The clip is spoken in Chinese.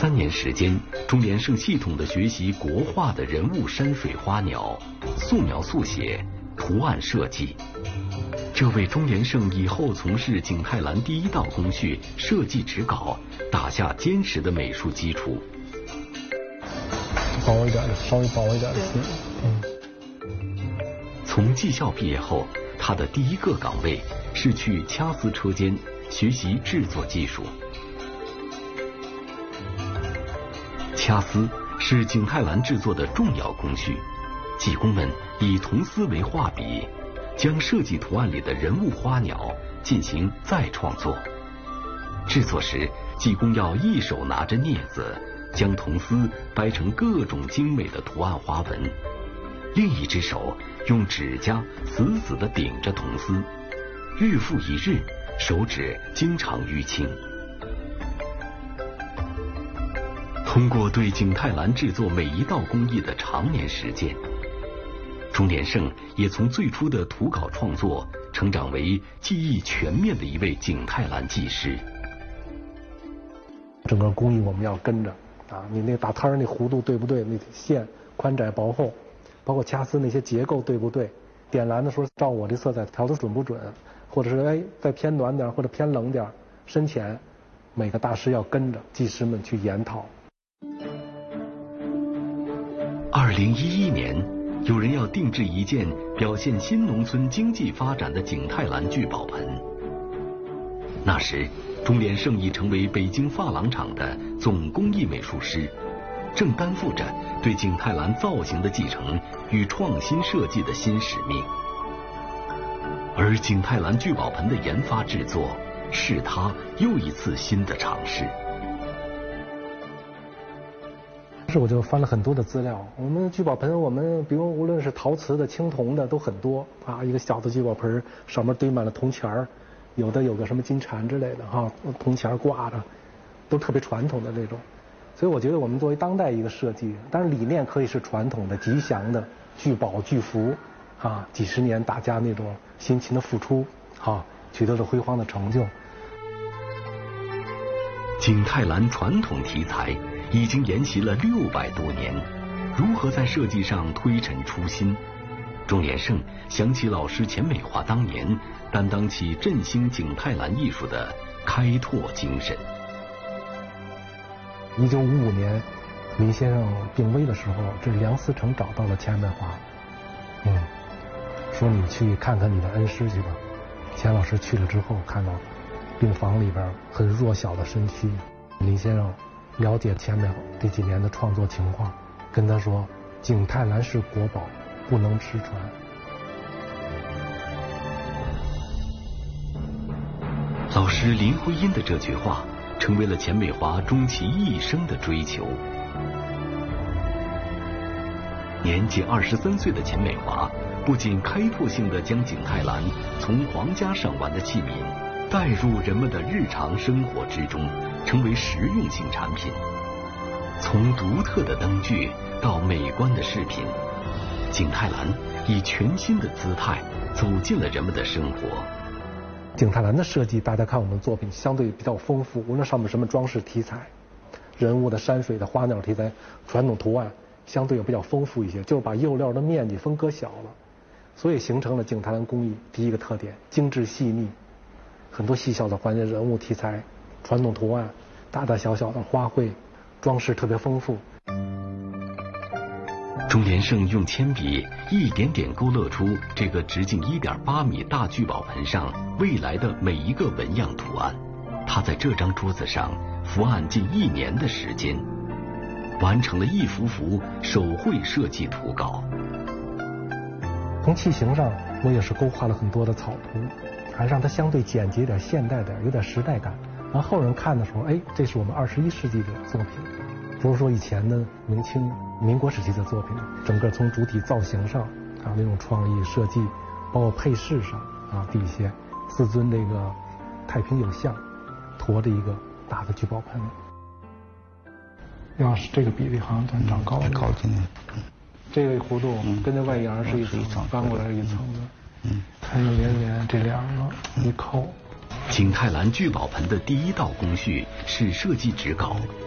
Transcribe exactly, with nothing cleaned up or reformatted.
三年时间，钟连胜系统地学习国画的人物、山水、花鸟、素描、速写、图案设计，这为钟连胜以后从事景泰蓝第一道工序设计指稿打下坚实的美术基础。 薄一点的，稍微薄一点的字。嗯。 从技校毕业后，他的第一个岗位是去掐丝车间学习制作技术。掐丝是景泰蓝制作的重要工序，技工们以铜丝为画笔，将设计图案里的人物、花鸟进行再创作。制作时，技工要一手拿着镊子，将铜丝掰成各种精美的图案花纹，另一只手用指甲死死地顶着铜丝，日复一日，手指经常淤青。通过对景泰蓝制作每一道工艺的常年实践，钟连胜也从最初的图稿创作成长为技艺全面的一位景泰蓝技师。 整个工艺我们要跟着啊，你那打摊儿那弧度对不对？那线宽窄薄厚，包括掐丝那些结构对不对？点蓝的时候照我这色彩调的准不准？或者是哎再偏暖点或者偏冷点，深浅，每个大师要跟着技师们去研讨。 二零一一年，有人要定制一件表现新农村经济发展的景泰蓝聚宝盆。那时，钟连胜已成为北京珐琅厂的总工艺美术师，正担负着对景泰蓝造型的继承与创新设计的新使命。而景泰蓝聚宝盆的研发制作，是他又一次新的尝试。 是我就翻了很多的资料，我们聚宝盆，我们比如无论是陶瓷的、青铜的都很多啊。一个小的聚宝盆上面堆满了铜钱儿，有的有个什么金蝉之类的哈，铜钱挂着，都特别传统的这种。所以我觉得我们作为当代一个设计，当然理念可以是传统的、吉祥的、聚宝聚福啊，几十年大家那种辛勤的付出啊，取得了辉煌的成就。 景泰蓝传统题材已经沿袭了六百多年，如何在设计上推陈出新？钟连胜想起老师钱美华当年担当起振兴景泰蓝艺术的开拓精神。 一九五五年，林先生病危的时候，这梁思成找到了钱美华，嗯，说你去看看你的恩师去吧。钱老师去了之后，看到病房里边很弱小的身躯，林先生了解钱美华这几年的创作情况，跟他说景泰蓝是国宝，不能失传。 老师林徽因的这句话成为了钱美华终其一生的追求。年仅二十三岁的钱美华不仅开拓性地将景泰蓝从皇家赏玩的器皿带入人们的日常生活之中，成为实用性产品。从独特的灯具到美观的饰品，景泰蓝以全新的姿态走进了人们的生活。 景泰蓝的设计，大家看我们的作品相对比较丰富，无论上面什么装饰题材、人物的、山水的、花鸟题材、传统图案，相对也比较丰富一些，就是把釉料的面积分割小了，所以形成了景泰蓝工艺第一个特点：精致细腻，很多细小的环节、人物题材、传统图案、大大小小的花卉，装饰特别丰富。 钟连胜用铅笔一点点勾勒出这个直径 一点八米大聚宝盆上未来的每一个纹样图案。他在这张桌子上伏案近一年的时间，完成了一幅幅手绘设计图稿。 从器型上，我也是勾画了很多的草图，还让它相对简洁点、现代点，有点时代感，让后人看的时候，哎，这是我们二十一世纪的作品，不是说以前的明清、民国时期的作品。整个从主体造型上啊，那种创意设计，包括配饰上啊，底下四尊这个太平有象，驮着一个大的聚宝盆。要是这个比例好像它长高了， 靠近了。 这个弧度跟这外沿是一层，翻过来是一层的。嗯，还有连连这两个一扣。 景泰蓝聚宝盆的第一道工序是设计指稿，